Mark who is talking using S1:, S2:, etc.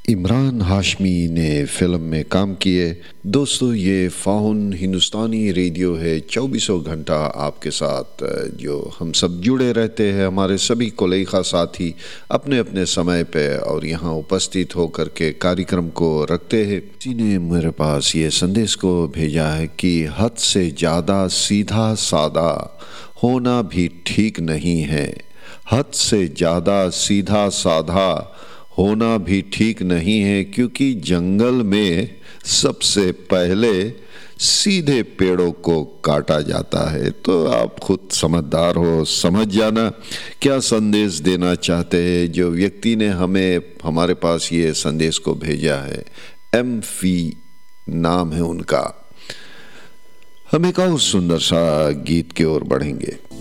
S1: इमरान हाशमी ने फ़िल्म में काम किए। दोस्तों, ये फ़ाउन हिंदुस्तानी रेडियो है, 24 घंटा आपके साथ जो हम सब जुड़े रहते हैं, हमारे सभी कोलेखा साथी अपने अपने समय पे और यहाँ उपस्थित होकर के कार्यक्रम को रखते हैं। किसी ने मेरे पास ये संदेश को भेजा है कि हद से ज़्यादा सीधा सादा होना भी ठीक नहीं है। हद से ज़्यादा सीधा साधा होना भी ठीक नहीं है, क्योंकि जंगल में सबसे पहले सीधे पेड़ों को काटा जाता है। तो आप खुद समझदार हो, समझ जाना क्या संदेश देना चाहते हैं। जो व्यक्ति ने हमारे पास ये संदेश को भेजा है, एम.फी. नाम है उनका। हम एक और सुंदर सा गीत की ओर बढ़ेंगे।